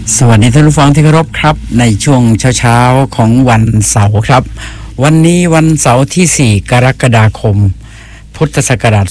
สวัสดีท่านผู้ฟังที่เคารพครับในช่วงเช้าๆของวันเสาร์ครับวันนี้วันเสาร์ที่4กรกฎาคมพุทธศักราช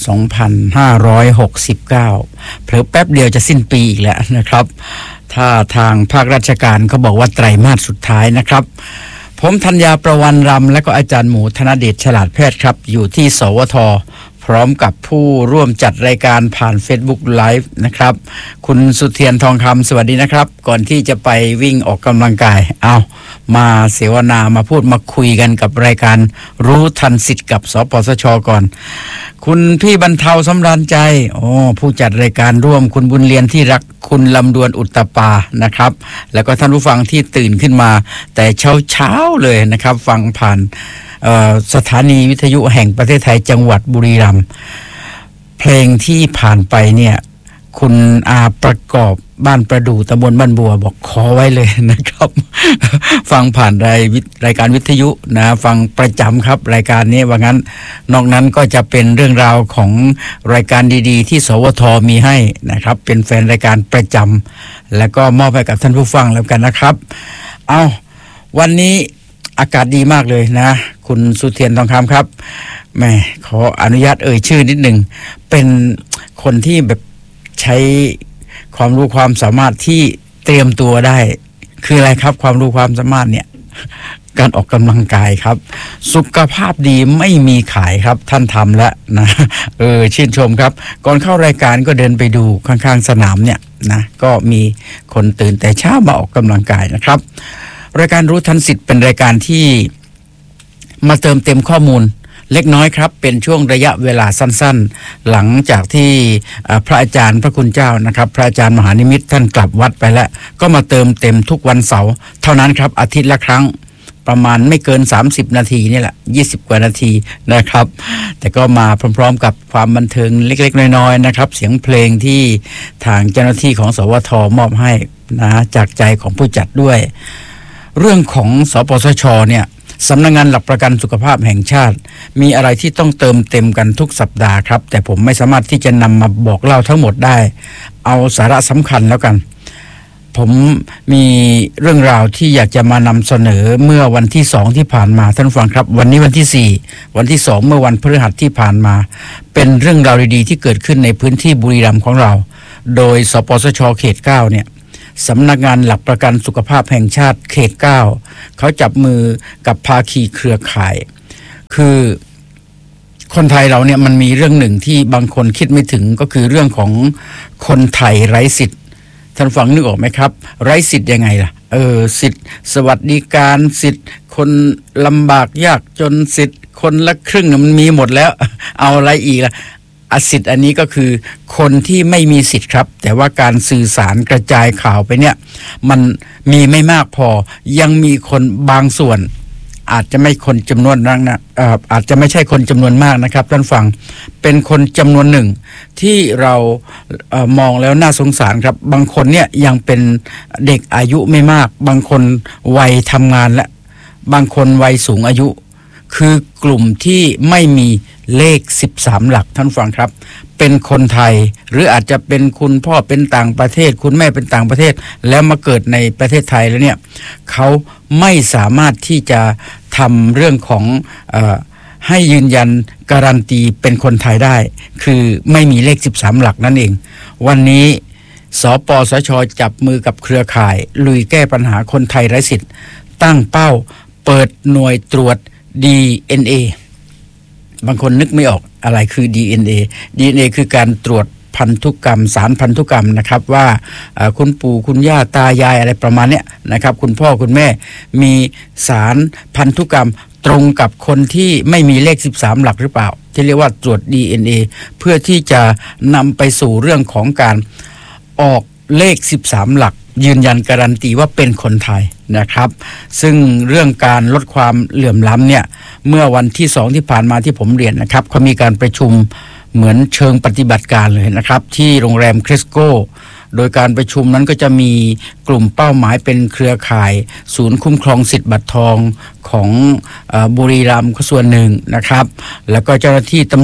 2569เผลอแป๊บเดียวจะสิ้นปีอีกแล้วนะครับถ้าทางภาคราชการเขาบอกว่าไตรมาสสุดท้ายนะครับผมธัญญาประวันรำและก็อาจารย์หมูธนเดชฉลาดแพทย์ครับอยู่ที่สวทพร้อมกับผู้ร่วมจัดรายการผ่าน Facebook Live นะครับคุณสุเทียนทองคำสวัสดีนะครับก่อนที่จะไปวิ่งออกกำลังกายเอามาเสวนามาพูดมาคุยกันกับรายการรู้ทันสิทธิ์กับสปสชก่อนคุณพี่บรรเทาสำราญใจผู้จัดรายการร่วมคุณบุญเรียนที่รักคุณลำดวนอุตตปานะครับแล้วก็ท่านผู้ฟังที่ตื่นขึ้นมาแต่เช้าเลยนะครับฟังผ่านสถานีวิทยุแห่งประเทศไทยจังหวัดบุรีรัมย์เพลงที่ผ่านไปเนี่ยคุณอาประกอบบ้านประดู่ตำบลบ้านบัวบอกขอไว้เลยนะครับ ฟังผ่านรายการวิทยุนะฟังประจำครับรายการนี้ว่างั้นนอกนั้นก็จะเป็นเรื่องราวของรายการดีๆที่สวทมีให้นะครับเป็นแฟนรายการประจำแล้วก็มอบให้กับท่านผู้ฟังแล้วกันนะครับเอาวันนี้อากาศดีมากเลยนะคุณสุเทียนทองคำครับแม่ขออนุญาตชื่อนิดหนึ่งเป็นคนที่แบบใช้ความรู้ความสามารถที่เตรียมตัวได้คืออะไรครับความรู้ความสามารถเนี่ยการออกกำลังกายครับสุขภาพดีไม่มีขายครับท่านทำแล้วนะชื่นชมครับก่อนเข้ารายการก็เดินไปดูข้างๆสนามเนี่ยนะก็มีคนตื่นแต่เช้ามาออกกำลังกายนะครับรายการรู้ทันสิทธิ์เป็นรายการที่มาเติมเต็มข้อมูลเล็กน้อยครับเป็นช่วงระยะเวลาสั้นๆหลังจากที่พระอาจารย์พระคุณเจ้านะครับพระอาจารย์มหานิมิตท่านกลับวัดไปแล้วก็มาเติมเต็มทุกวันเสาร์เท่านั้นครับอาทิตย์ละครั้งประมาณไม่เกิน30นาทีนี่แหละ20กว่านาทีนะครับแต่ก็มาพร้อมๆกับความบันเทิงเล็กๆน้อยๆนะครับเสียงเพลงที่ทางเจ้าหน้าที่ของสวทมอบให้นะจากใจของผู้จัดด้วยเรื่องของสปสชเนี่ยสำนักงานหลักประกันสุขภาพแห่งชาติมีอะไรที่ต้องเติมเต็มกันทุกสัปดาห์ครับแต่ผมไม่สามารถที่จะนำมาบอกเล่าทั้งหมดได้เอาสาระสำคัญแล้วกันผมมีเรื่องราวที่อยากจะมานำเสนอเมื่อวันที่2ที่ผ่านมาท่านฟังครับวันนี้วันที่4วันที่2เมื่อวันพฤหัสที่ผ่านมาเป็นเรื่องราวดีๆที่เกิดขึ้นในพื้นที่บุรีรัมย์ของเราโดยสปสชเขต9เนี่ยสำนักงานหลักประกันสุขภาพแห่งชาติเขต9เขาจับมือกับภาคีเครือข่ายคือคนไทยเราเนี่ยมันมีเรื่องหนึ่งที่บางคนคิดไม่ถึงก็คือเรื่องของคนไทยไร้สิทธิ์ท่านฟังนึกออกไหมครับไร้สิทธิ์ยังไงล่ะสิทธิ์สวัสดิการสิทธิ์คนลำบากยากจนสิทธิ์คนละครึ่งมันมีหมดแล้วเอาอะไรอีกล่ะสิทธิ์อันนี้ก็คือคนที่ไม่มีสิทธิ์ครับแต่ว่าการสื่อสารกระจายข่าวไปเนี่ยมันมีไม่มากพอยังมีคนบางส่วนอาจจะไม่คนจำนวนมากนะอาจจะไม่ใช่คนจำนวนมากนะครับท่านฟังเป็นคนจำนวนหนึ่งที่เรามองแล้วน่าสงสารครับบางคนเนี่ยยังเป็นเด็กอายุไม่มากบางคนวัยทำงานและบางคนวัยสูงอายุคือกลุ่มที่ไม่มีเลข13หลักท่านฟังครับเป็นคนไทยหรืออาจจะเป็นคุณพ่อเป็นต่างประเทศคุณแม่เป็นต่างประเทศแล้วมาเกิดในประเทศไทยแล้วเนี่ยเขาไม่สามารถที่จะทำเรื่องของให้ยืนยันการันตีเป็นคนไทยได้คือไม่มีเลข13หลักนั่นเองวันนี้สปสช.จับมือกับเครือข่ายลุยแก้ปัญหาคนไทยไร้สิทธิ์ตั้งเป้าเปิดหน่วยตรวจ DNA บางคนนึกไม่ออกอะไรคือ DNA คือการตรวจพันธุกรรมสารพันธุกรรมนะครับว่าคุณปู่คุณย่าตายายอะไรประมาณเนี้ยนะครับคุณพ่อคุณแม่มีสารพันธุกรรมตรงกับคนที่ไม่มีเลข13หลักหรือเปล่าที่เรียกว่าตรวจ DNA เพื่อที่จะนำไปสู่เรื่องของการออกเลข13หลักยืนยันการันตีว่าเป็นคนไทยนะครับซึ่งเรื่องการลดความเหลื่อมล้ำเนี่ยเมื่อวันที่2ที่ผ่านมาที่ผมเรียนนะครับเขามีการประชุมเหมือนเชิงปฏิบัติการเลยนะครับที่โรงแรมคริสโกโดยการประชุมนั้นก็จะมีกลุ่มเป้าหมายเป็นเครือข่ายศูนย์คุ้มครองสิทธิ์บัตรทองของบุรีรัมย์ก็ส่วนหนึ่งนะครับแล้วก็เจ้าหน้าที่ตำรวจ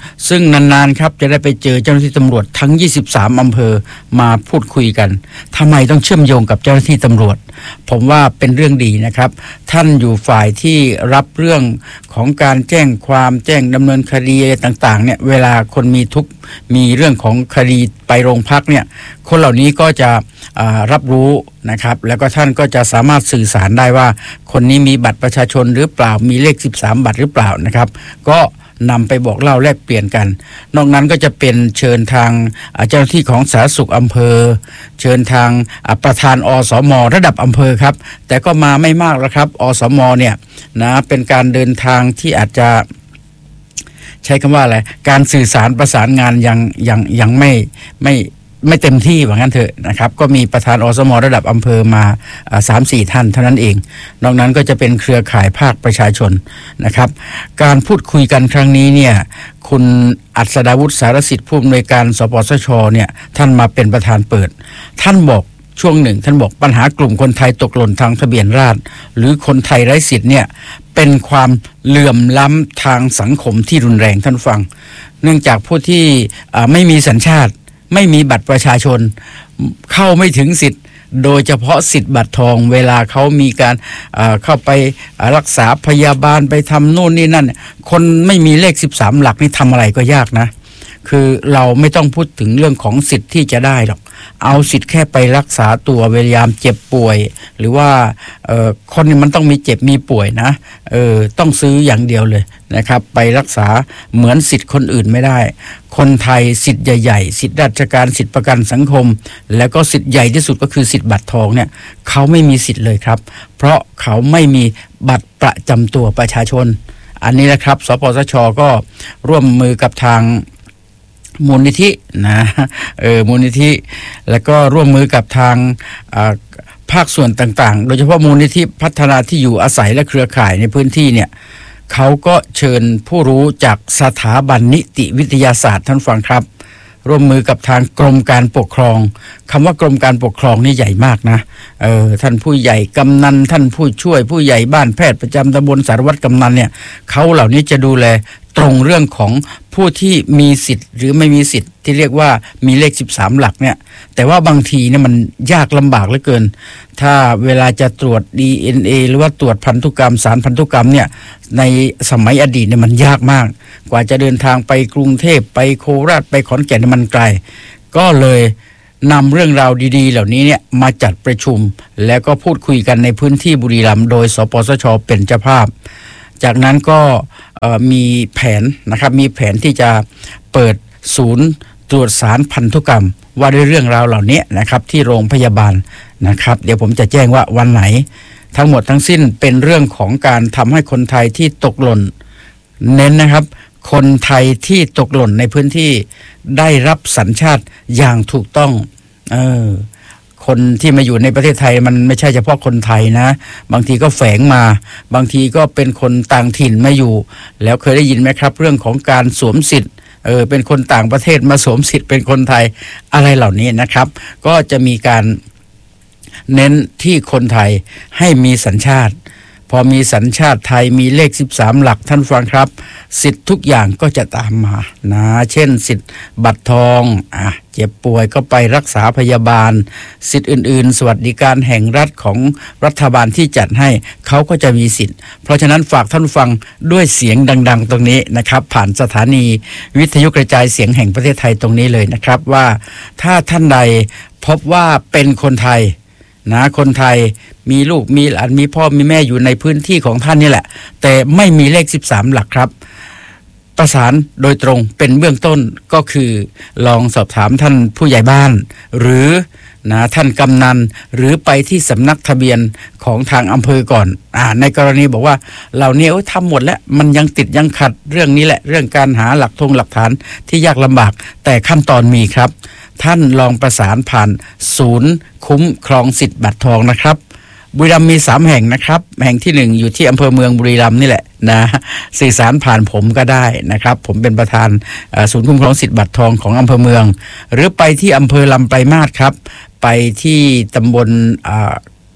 ซึ่งนานๆครับจะได้ไปเจอเจ้าหน้าที่ตำรวจทั้ง23อำเภอมาพูดคุยกันทำไมต้องเชื่อมโยงกับเจ้าหน้าที่ตำรวจผมว่าเป็นเรื่องดีนะครับท่านอยู่ฝ่ายที่รับเรื่องของการแจ้งความแจ้งดำเนินคดีต่างๆเนี่ยเวลาคนมีทุกข์มีเรื่องของคดีไปโรงพักเนี่ยคนเหล่านี้ก็จะรับรู้นะครับแล้วก็ท่านก็จะสามารถสื่อสารได้ว่าคนนี้มีบัตรประชาชนหรือเปล่ามีเลข13บัตรหรือเปล่านะครับก็นำไปบอกเล่าแลกเปลี่ยนกันนอกนั้นก็จะเป็นเชิญทางเจ้าหน้าที่ของสาธารณสุขอำเภอเชิญทางประธานอสมระดับอำเภอครับแต่ก็มาไม่มากแล้วครับอสมเนี่ยนะเป็นการเดินทางที่อาจจะใช้คำว่าอะไรการสื่อสารประสานงานยังไม่เต็มที่ว่างั้นเถอะนะครับก็มีประธานอสมระดับอำเภอมา 3-4 ท่านเท่านั้นเองนอกนั้นก็จะเป็นเครือข่ายภาคประชาชนนะครับการพูดคุยกันครั้งนี้เนี่ยคุณอัศดาวุฒิสารสิทธิ์ผู้อำนวยการสปสชเนี่ยท่านมาเป็นประธานเปิดท่านบอกช่วงหนึ่งท่านบอกปัญหากลุ่มคนไทยตกหล่นทางทะเบียนราษฎร์หรือคนไทยไร้สิทธิ์เนี่ยเป็นความเหลื่อมล้ำทางสังคมที่รุนแรงท่านฟังเนื่องจากผู้ที่ไม่มีสัญชาติไม่มีบัตรประชาชนเข้าไม่ถึงสิทธิ์โดยเฉพาะสิทธิ์บัตรทองเวลาเขามีการเข้าไปรักษาพยาบาลไปทำโน่นนี่นั่นคนไม่มีเลข13หลักนี่ทำอะไรก็ยากนะคือเราไม่ต้องพูดถึงเรื่องของสิทธิ์ที่จะได้หรอกเอาสิทธิ์แค่ไปรักษาตัวเวลาเจ็บป่วยหรือว่าคนนี้มันต้องมีเจ็บมีป่วยนะต้องซื้ออย่างเดียวเลยนะครับไปรักษาเหมือนสิทธิ์คนอื่นไม่ได้คนไทยสิทธิ์ใหญ่ๆสิทธิราชการสิทธิประกันสังคมแล้วก็สิทธิ์ใหญ่ที่สุดก็คือสิทธิ์บัตรทองเนี่ยเขาไม่มีสิทธิ์เลยครับเพราะเขาไม่มีบัตรประจำตัวประชาชนอันนี้นะครับสปสชก็ร่วมมือกับทางมูลนิธินะมูลนิธิแล้วก็ร่วมมือกับทางภาคส่วนต่างๆโดยเฉพาะมูลนิธิพัฒนาที่อยู่อาศัยและเครือข่ายในพื้นที่เนี่ยเขาก็เชิญผู้รู้จากสถาบันนิติวิทยาศาสตร์ท่านฟังครับร่วมมือกับทางกรมการปกครองคำว่ากรมการปกครองนี่ใหญ่มากนะท่านผู้ใหญ่กำนันท่านผู้ช่วยผู้ใหญ่บ้านแพทย์ประจำตำบลสารวัตรกำนันเนี่ยเขาเหล่านี้จะดูแลตรงเรื่องของผู้ที่มีสิทธิ์หรือไม่มีสิทธิ์ที่เรียกว่ามีเลข13หลักเนี่ยแต่ว่าบางทีเนี่ยมันยากลำบากเหลือเกินถ้าเวลาจะตรวจ DNA หรือว่าตรวจพันธุกรรมสารพันธุกรรมเนี่ยในสมัยอดีตเนี่ยมันยากมากกว่าจะเดินทางไปกรุงเทพไปโคราชไปขอนแก่นมันไกลก็เลยนำเรื่องราวดีๆเหล่านี้เนี่ยมาจัดประชุมแล้วก็พูดคุยกันในพื้นที่บุรีรัมย์โดยสปสชเป็นเจ้าภาพจากนั้นก็มีแผนนะครับมีแผนที่จะเปิดศูนย์ตรวจสารพันธุกรรมว่าด้วยเรื่องราวเหล่านี้นะครับที่โรงพยาบาลนะครับเดี๋ยวผมจะแจ้งว่าวันไหนทั้งหมดทั้งสิ้นเป็นเรื่องของการทำให้คนไทยที่ตกหล่นเน้นนะครับคนไทยที่ตกหล่นในพื้นที่ได้รับสัญชาติอย่างถูกต้องคนที่มาอยู่ในประเทศไทยมันไม่ใช่เฉพาะคนไทยนะบางทีก็แฝงมาบางทีก็เป็นคนต่างถิ่นมาอยู่แล้วเคยได้ยินไหมครับเรื่องของการสวมสิทธิ์เป็นคนต่างประเทศมาสวมสิทธิ์เป็นคนไทยอะไรเหล่านี้นะครับก็จะมีการเน้นที่คนไทยให้มีสัญชาติพอมีสัญชาติไทยมีเลข13หลักท่านฟังครับสิทธิ์ทุกอย่างก็จะตามมานะเช่นสิทธิ์บัตรทองเจ็บป่วยก็ไปรักษาพยาบาลสิทธิ์อื่นๆสวัสดิการแห่งรัฐของรัฐบาลที่จัดให้เขาก็จะมีสิทธิ์เพราะฉะนั้นฝากท่านฟังด้วยเสียงดังๆตรงนี้นะครับผ่านสถานีวิทยุกระจายเสียงแห่งประเทศไทยตรงนี้เลยนะครับว่าถ้าท่านใดพบว่าเป็นคนไทยนะคนไทยมีลูกมีหลานมีพ่อมีแม่อยู่ในพื้นที่ของท่านนี่แหละแต่ไม่มีเลข13หลักครับประสานโดยตรงเป็นเบื้องต้นก็คือลองสอบถามท่านผู้ใหญ่บ้านหรือท่านกำนันหรือไปที่สำนักทะเบียนของทางอำเภอก่อนในกรณีบอกว่าเหล่านี้ทำหมดแล้วมันยังติดยังขัดเรื่องนี้แหละเรื่องการหาหลักฐานที่ยากลำบากแต่ขั้นตอนมีครับท่านลองประสานผ่านศูนย์คุ้มครองสิทธิ์บัตรทองนะครับบุรีรัมย์มี3แห่งนะครับแห่งที่1อยู่ที่อำเภอเมืองบุรีรัมย์นี่แหละนะสื่อสารผ่านผมก็ได้นะครับผมเป็นประธานศูนย์คุ้มครองสิทธิ์บัตรทองของอำเภอเมืองหรือไปที่อำเภอลำปลายมาศครับไปที่ตำบล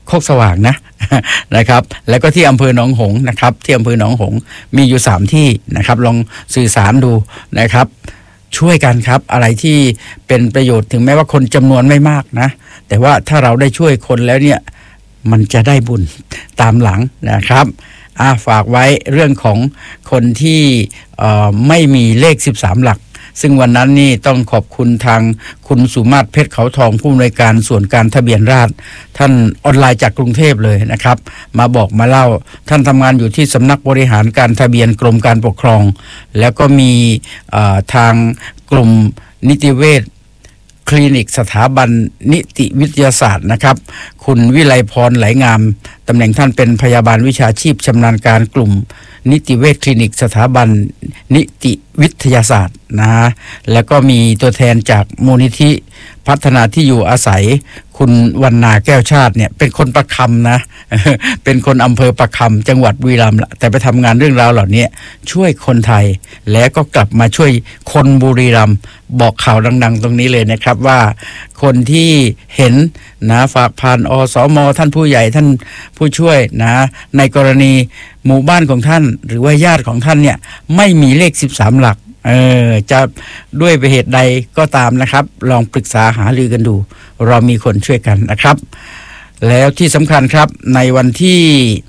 โคกสว่างนะ นะครับแล้วก็ที่อำเภอหนองหงส์นะครับที่อำเภอหนองหงส์มีอยู่3ที่นะครับลองสื่อสารดูนะครับช่วยกันครับอะไรที่เป็นประโยชน์ถึงแม้ว่าคนจำนวนไม่มากนะแต่ว่าถ้าเราได้ช่วยคนแล้วเนี่ยมันจะได้บุญตามหลังนะครับฝากไว้เรื่องของคนที่ไม่มีเลข13หลักซึ่งวันนั้นนี่ต้องขอบคุณทางคุณสุมาตรเพชรเขาทองผู้อำนวยการส่วนการทะเบียนราษฎร์ท่านออนไลน์จากกรุงเทพเลยนะครับมาบอกมาเล่าท่านทำงานอยู่ที่สำนักบริหารการทะเบียนกรมการปกครองแล้วก็มีทางกลุ่มนิติเวชคลินิกสถาบันนิติวิทยาศาสตร์นะครับคุณวิไลพรไหลงามตำแหน่งท่านเป็นพยาบาลวิชาชีพชำนาญการกลุ่มนิติเวชคลินิกสถาบันนิติวิทยาศาสตร์นะแล้วก็มีตัวแทนจากมูลนิธิพัฒนาที่อยู่อาศัยคุณวรรณาแก้วชาติเนี่ยเป็นคนประคำนะ เป็นคนอำเภอประคำจังหวัดบุรีรัมย์แต่ไปทำงานเรื่องราวเหล่านี้ช่วยคนไทยแล้วก็กลับมาช่วยคนบุรีรัมย์บอกข่าวดังๆตรงนี้เลยนะครับว่าคนที่เห็นนะฝากผ่านอสม.ท่านผู้ใหญ่ท่านผู้ช่วยนะในกรณีหมู่บ้านของท่านหรือว่าญาติของท่านเนี่ยไม่มีเลข13หลักจะด้วยเหตุใดก็ตามนะครับลองปรึกษาหารือกันดูเรามีคนช่วยกันนะครับแล้วที่สำคัญครับในวันที่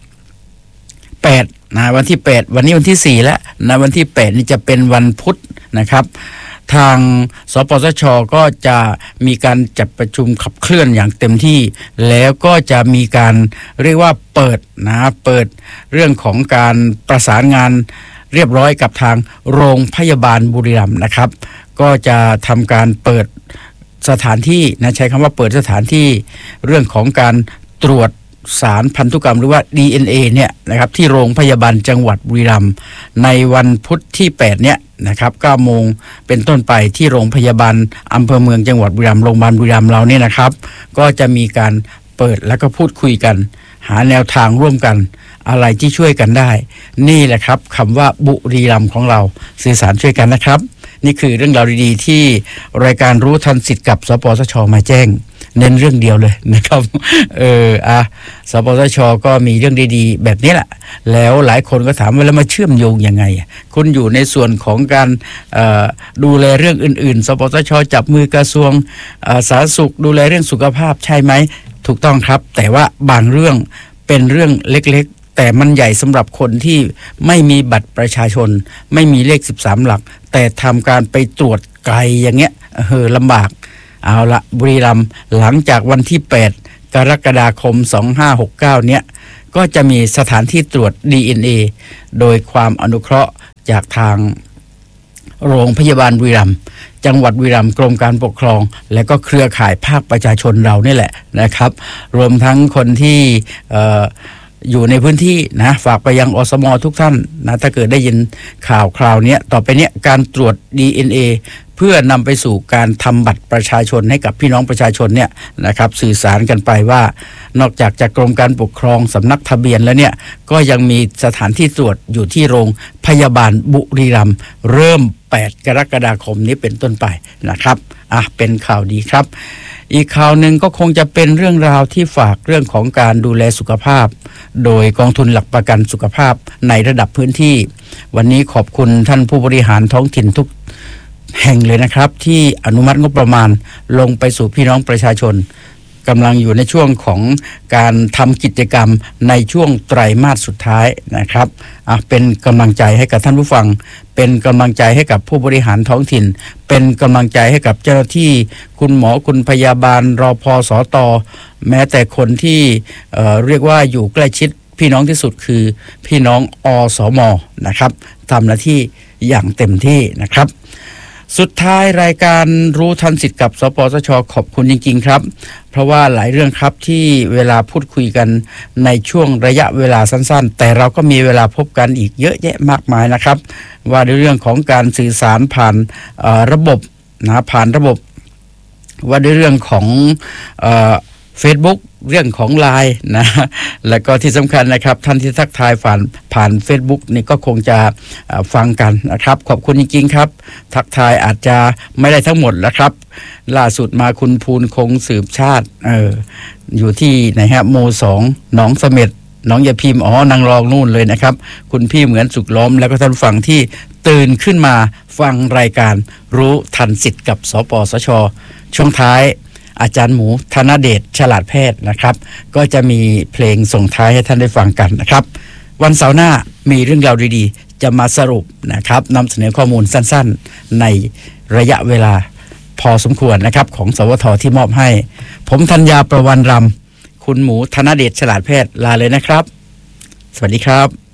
8นะวันที่8วันนี้วันที่4แล้วนะวันที่8นี่จะเป็นวันพุธนะครับทางสปสช.ก็จะมีการจัดประชุมขับเคลื่อนอย่างเต็มที่แล้วก็จะมีการเรียกว่าเปิดเรื่องของการประสานงานเรียบร้อยกับทางโรงพยาบาลบุรีรัมย์นะครับก็จะทำการเปิดสถานที่นะใช้คำว่าเปิดสถานที่เรื่องของการตรวจสารพันธุกรรมหรือว่า DNA เนี่ยนะครับที่โรงพยาบาลจังหวัดบุรีรัมย์ในวันพุธที่8เนี่ยนะครับ9โมงเป็นต้นไปที่โรงพยาบาลอำเภอเมืองจังหวัดบุรีรัมย์โรงพยาบาลบุรีรัมย์เราเนี่ยนะครับก็จะมีการเปิดแล้วก็พูดคุยกันหาแนวทางร่วมกันอะไรที่ช่วยกันได้นี่แหละครับคำว่าบุรีรัมย์ของเราสื่อสารช่วยกันนะครับนี่คือเรื่องราวดีๆที่รายการรู้ทันสิทธิ์กับสปสช.มาแจ้งเน้นเรื่องเดียวเลยนะครับสปสช.ก็มีเรื่องดีๆแบบนี้แหละแล้วหลายคนก็ถามว่าแล้วมาเชื่อมโยงยังไงคุณอยู่ในส่วนของการดูแลเรื่องอื่นๆสปสช.จับมือกระทรวงสาธารณสุขดูแลเรื่องสุขภาพใช่ไหมถูกต้องครับแต่ว่าบางเรื่องเป็นเรื่องเล็กๆแต่มันใหญ่สำหรับคนที่ไม่มีบัตรประชาชนไม่มีเลข13หลักแต่ทำการไปตรวจไกลอย่างเงี้ยลำบากเอาละบุรีรัมย์หลังจากวันที่8กรกฎาคม2569เนี่ยก็จะมีสถานที่ตรวจ DNA โดยความอนุเคราะห์จากทางโรงพยาบาลบุรีรัมย์จังหวัดบุรีรัมย์กรมการปกครองและก็เครือข่ายภาคประชาชนเรานี่แหละนะครับรวมทั้งคนที่อยู่ในพื้นที่นะฝากไปยังอสม.ทุกท่านนะถ้าเกิดได้ยินข่าวคราวนี้ต่อไปเนี้ยการตรวจ DNA เพื่อนำไปสู่การทำบัตรประชาชนให้กับพี่น้องประชาชนเนี่ยนะครับสื่อสารกันไปว่านอกจากกรมการปกครองสำนักทะเบียนแล้วเนี่ยก็ยังมีสถานที่ตรวจอยู่ที่โรงพยาบาลบุรีรัมย์เริ่ม8กรกฎาคมนี้เป็นต้นไปนะครับเป็นข่าวดีครับอีกข่าวหนึ่งก็คงจะเป็นเรื่องราวที่ฝากเรื่องของการดูแลสุขภาพโดยกองทุนหลักประกันสุขภาพในระดับพื้นที่วันนี้ขอบคุณท่านผู้บริหารท้องถิ่นทุกแห่งเลยนะครับที่อนุมัติงบประมาณลงไปสู่พี่น้องประชาชนกำลังอยู่ในช่วงของการทำกิจกรรมในช่วงไตรมาสสุดท้ายนะครับเป็นกำลังใจให้กับท่านผู้ฟังเป็นกำลังใจให้กับผู้บริหารท้องถิ่นเป็นกำลังใจให้กับเจ้าหน้าที่คุณหมอคุณพยาบาลรพ.สต.แม้แต่คนที่เรียกว่าอยู่ใกล้ชิดพี่น้องที่สุดคือพี่น้องอสม.นะครับทำหน้าที่อย่างเต็มที่นะครับสุดท้ายรายการรู้ทันสิทธิ์กับสปสช.ขอบคุณจริงๆครับเพราะว่าหลายเรื่องครับที่เวลาพูดคุยกันในช่วงระยะเวลาสั้นๆแต่เราก็มีเวลาพบกันอีกเยอะแยะมากมายนะครับว่าในเรื่องของการสื่อสารผ่านระบบนะผ่านระบบว่าในเรื่องของFacebook เรื่องของไลน์นะแล้วก็ที่สำคัญนะครับท่านที่ทักทายผ่าน Facebook นี่ก็คงจะฟังกันนะครับขอบคุณจริงๆครับทักทายอาจจะไม่ได้ทั้งหมดแล้วครับล่าสุดมาคุณภูลคงสืบชาติอยู่ที่ไหนฮะโม2หนองเสม็ดน้องยาพิมพ์นางรองนู่นเลยนะครับคุณพี่เหมือนสุขล้อมแล้วก็ท่านฟังที่ตื่นขึ้นมาฟังรายการรู้ทันสิทธิ์กับสปสช.ช่วงท้ายอาจารย์หมูธนเดชฉลาดแพทย์นะครับก็จะมีเพลงส่งท้ายให้ท่านได้ฟังกันนะครับวันเสาร์หน้ามีเรื่องราวดีๆจะมาสรุปนะครับนำเสนอข้อมูลสั้นๆในระยะเวลาพอสมควรนะครับของสวทที่มอบให้ผมธัญญาประวันรำคุณหมูธนเดชฉลาดแพทย์ลาเลยนะครับสวัสดีครับ